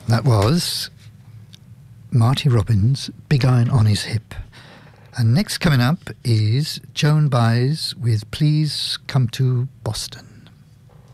That was Marty Robbins, Big Iron on His Hip. And next coming up is Joan Baez with Please Come to Boston.